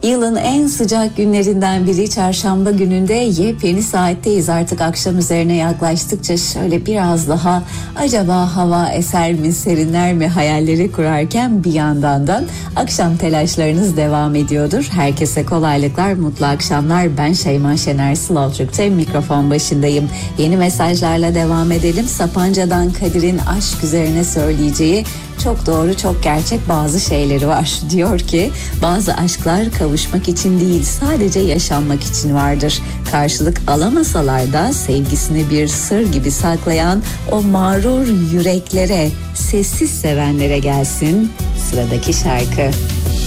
Yılın en sıcak günlerinden biri çarşamba gününde yepyeni saatteyiz. Artık akşam üzerine yaklaştıkça şöyle biraz daha acaba hava eser mi, serinler mi hayalleri kurarken bir yandan da akşam telaşlarınız devam ediyordur. Herkese kolaylıklar, mutlu akşamlar. Ben Şeyma Şener, Slow Türk'te mikrofon başındayım. Yeni mesajlarla devam edelim. Sapanca'dan Kadir'in aşk üzerine söyleyeceği çok doğru, çok gerçek bazı şeyleri var. Diyor ki bazı aşklar kavuşmak için değil, sadece yaşanmak için vardır. Karşılık alamasalar da sevgisini bir sır gibi saklayan o mağrur yüreklere, sessiz sevenlere gelsin sıradaki şarkı.